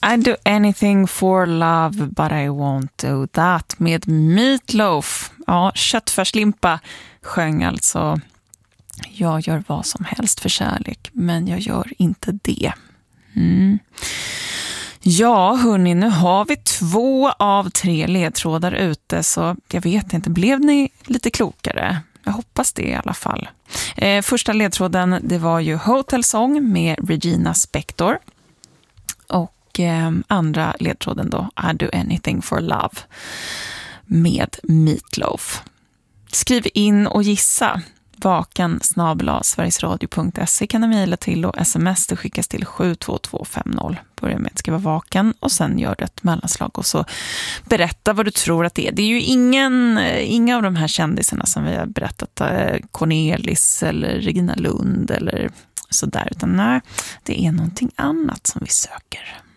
I do anything for love but I won't do that med Meat Loaf. Ja, köttfärslimpa sjöng alltså jag gör vad som helst för kärlek men jag gör inte det. Ja, hörni, nu har vi 2 av 3 ledtrådar ute så jag vet inte, blev ni lite klokare? Jag hoppas det i alla fall. Första ledtråden, det var ju Hotel Song med Regina Spektor. Och andra ledtråden då, I do anything for love med Meat Loaf. Skriv in och gissa. vaken@sverigesradio.se kan du mejla till och sms det skickas till 72250. Börja med att skriva vaken och sen gör du ett mellanslag och så berätta vad du tror att det är. Det är ju inga av de här kändisarna som vi har berättat, Cornelis eller Regina Lund eller sådär, utan nej, det är någonting annat som vi söker.